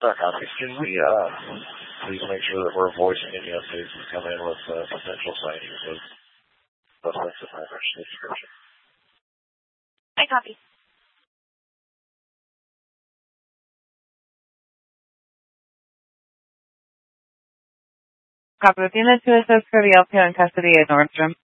Copy. Can we please make sure that we're voicing any updates that come in with potential sightings of suspects of high-pressure description? I copy. Copy. Within the 2 assets for the LPO in custody at Nordstrom.